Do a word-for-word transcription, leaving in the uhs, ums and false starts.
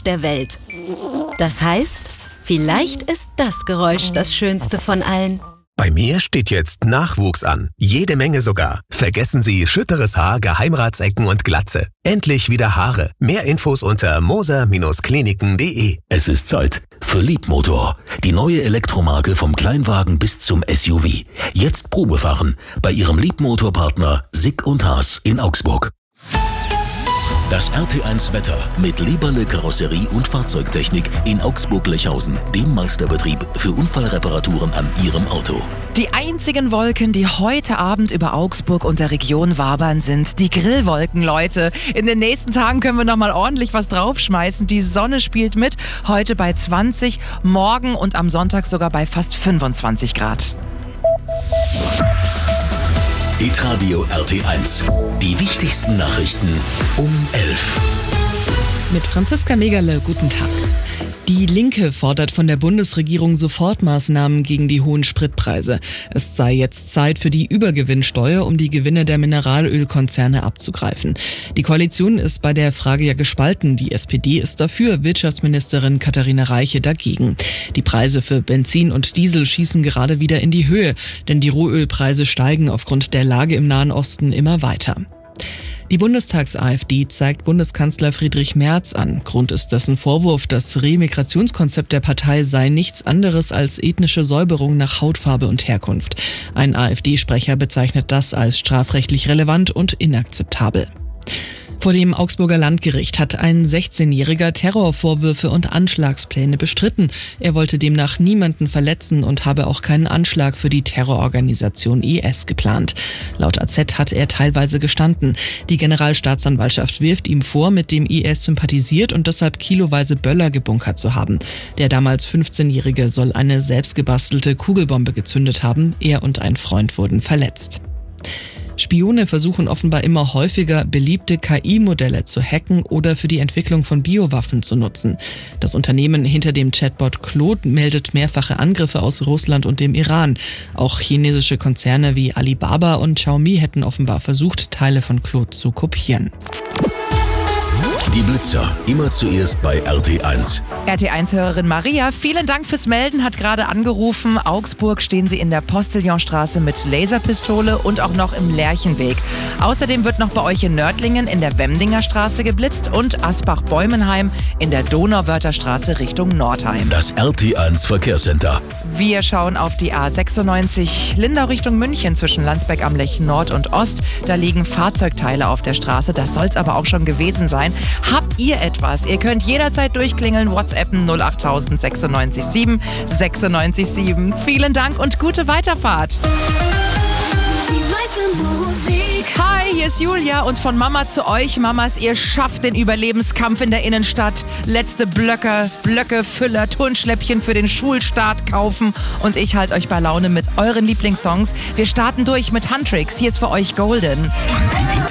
Geräusch der Welt. Das heißt, vielleicht ist das Geräusch das schönste von allen. Bei mir steht jetzt Nachwuchs an. Jede Menge sogar. Vergessen Sie schütteres Haar, Geheimratsecken und Glatze. Endlich wieder Haare. Mehr Infos unter moser Kliniken punkt de. Es ist Zeit für Liebmotor. Die neue Elektromarke vom Kleinwagen bis zum S U V. Jetzt Probefahren bei Ihrem Liebmotorpartner Sick und Haas in Augsburg. Das R T eins Wetter mit Leberle Karosserie und Fahrzeugtechnik in Augsburg-Lechhausen, dem Meisterbetrieb für Unfallreparaturen an Ihrem Auto. Die einzigen Wolken, die heute Abend über Augsburg und der Region wabern, sind die Grillwolken, Leute. In den nächsten Tagen können wir noch mal ordentlich was draufschmeißen. Die Sonne spielt mit, heute bei zwanzig, morgen und am Sonntag sogar bei fast fünfundzwanzig Grad. Hitradio R T eins. Die wichtigsten Nachrichten um elf. Mit Franziska Megerle, guten Tag. Die Linke fordert von der Bundesregierung Sofortmaßnahmen gegen die hohen Spritpreise. Es sei jetzt Zeit für die Übergewinnsteuer, um die Gewinne der Mineralölkonzerne abzugreifen. Die Koalition ist bei der Frage ja gespalten. Die S P D ist dafür, Wirtschaftsministerin Katharina Reiche dagegen. Die Preise für Benzin und Diesel schießen gerade wieder in die Höhe, denn die Rohölpreise steigen aufgrund der Lage im Nahen Osten immer weiter. Die Bundestags-AfD zeigt Bundeskanzler Friedrich Merz an. Grund ist dessen Vorwurf, das Remigrationskonzept der Partei sei nichts anderes als ethnische Säuberung nach Hautfarbe und Herkunft. Ein AfD-Sprecher bezeichnet das als strafrechtlich relevant und inakzeptabel. Vor dem Augsburger Landgericht hat ein sechzehnjähriger Terrorvorwürfe und Anschlagspläne bestritten. Er wollte demnach niemanden verletzen und habe auch keinen Anschlag für die Terrororganisation I S geplant. Laut A Z hat er teilweise gestanden. Die Generalstaatsanwaltschaft wirft ihm vor, mit dem I S sympathisiert und deshalb kiloweise Böller gebunkert zu haben. Der damals fünfzehnjährige soll eine selbstgebastelte Kugelbombe gezündet haben. Er und ein Freund wurden verletzt. Spione versuchen offenbar immer häufiger, beliebte K I-Modelle zu hacken oder für die Entwicklung von Biowaffen zu nutzen. Das Unternehmen hinter dem Chatbot Claude meldet mehrfache Angriffe aus Russland und dem Iran. Auch chinesische Konzerne wie Alibaba und Xiaomi hätten offenbar versucht, Teile von Claude zu kopieren. Die Blitzer, immer zuerst bei R T eins. R T eins-Hörerin Maria, vielen Dank fürs Melden, hat gerade angerufen. Augsburg stehen sie in der Postillonstraße mit Laserpistole und auch noch im Lerchenweg. Außerdem wird noch bei euch in Nördlingen in der Wemdinger Straße geblitzt und Asbach-Bäumenheim in der Donauwörther Richtung Nordheim. Das R T eins Verkehrscenter. Wir schauen auf die A sechsundneunzig Lindau Richtung München zwischen Landsberg am Lech Nord und Ost. Da liegen Fahrzeugteile auf der Straße, das soll es aber auch schon gewesen sein. Habt ihr etwas? Ihr könnt jederzeit durchklingeln, WhatsAppen null acht tausend sechsundneunzig sieben sechsundneunzig sieben. Vielen Dank und gute Weiterfahrt. Die meiste Musik. Hi, hier ist Julia und von Mama zu euch. Mamas, ihr schafft den Überlebenskampf in der Innenstadt. Letzte Blöcke, Blöcke, Füller, Turnschläppchen für den Schulstart kaufen. Und ich halte euch bei Laune mit euren Lieblingssongs. Wir starten durch mit Huntrix. Hier ist für euch Golden.